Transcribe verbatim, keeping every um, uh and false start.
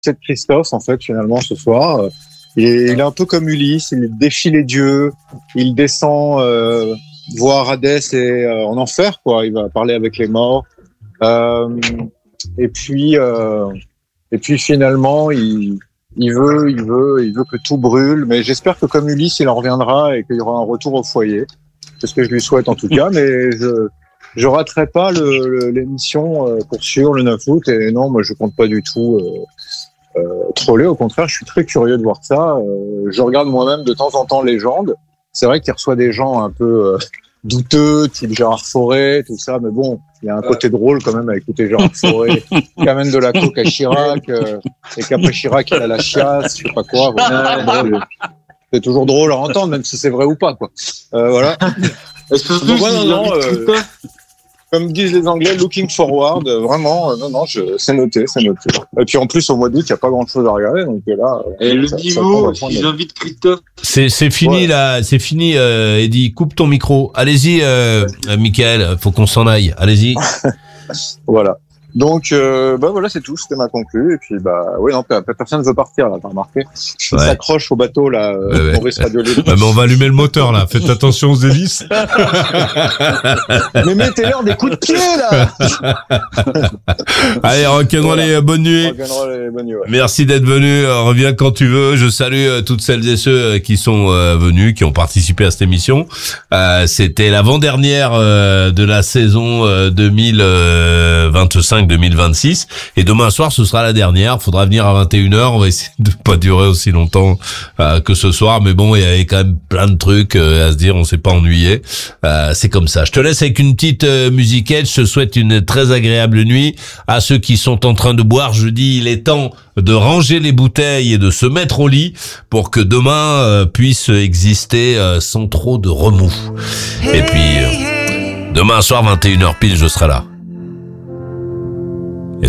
de Christophe, en fait, finalement, ce soir. Il est, il est un peu comme Ulysse, il défie les dieux, il descend euh, voir Hadès et euh, en enfer, quoi. Il va parler avec les morts. Euh, et puis, euh, et puis finalement, il, il veut, il veut, il veut que tout brûle. Mais j'espère que comme Ulysse, il en reviendra et qu'il y aura un retour au foyer. C'est ce que je lui souhaite en tout cas. Mais je, je raterai pas le, le, l'émission euh, pour sûr le neuf août. Et non, moi, je compte pas du tout. Euh, Euh, troller, au contraire, je suis très curieux de voir ça. Euh, je regarde moi-même de temps en temps Légende. C'est vrai qu'il reçoit des gens un peu euh, douteux, type Gérard Fauré, tout ça, mais bon, il y a un côté drôle quand même à écouter Gérard Fauré, qui amène de la coke à Chirac, euh, et qu'après Chirac, il a la chiasse, je sais pas quoi. Voilà. C'est toujours drôle à entendre, même si c'est vrai ou pas, quoi. Euh, voilà. Est-ce que Donc, ouais, non, non, euh, comme disent les Anglais, looking forward, euh, vraiment, euh, non, non, je, c'est noté, c'est noté. Et puis en plus, au mois d'août, il n'y a pas grand-chose à regarder, donc là... Et le niveau, si j'invite Christophe... C'est, c'est fini, ouais. Là, c'est fini, euh, Eddy, coupe ton micro. Allez-y, euh, euh, Mickaël, faut qu'on s'en aille, allez-y. Voilà. Donc, euh, bah voilà, c'est tout, c'était ma conclue. Et puis, bah, oui, non, personne ne veut partir, là, t'as remarqué. Je ouais. s'accroche au bateau, là, euh, Maurice ouais. Radio Libre. Ouais, mais on va allumer le moteur, là. Faites attention aux hélices. Mais mettez-leur des coups de pied, là. Allez, rock'n'roll voilà. et bonne nuit. Rock'n'roll et bonne nuit, ouais. Merci d'être venu. Reviens quand tu veux. Je salue toutes celles et ceux qui sont euh, venus, qui ont participé à cette émission. Euh, c'était l'avant-dernière euh, de la saison euh, deux mille vingt-cinq deux mille vingt-six et demain soir ce sera la dernière. Faudra venir à vingt et une heures. On va essayer de pas durer aussi longtemps euh, que ce soir, mais bon, il y avait quand même plein de trucs euh, à se dire. On s'est pas ennuyé. Euh, c'est comme ça. Je te laisse avec une petite euh, musiquette. Je te souhaite une très agréable nuit. À ceux qui sont en train de boire, je dis il est temps de ranger les bouteilles et de se mettre au lit pour que demain euh, puisse exister euh, sans trop de remous. Et puis euh, demain soir vingt et une heures pile, je serai là. Et toi ?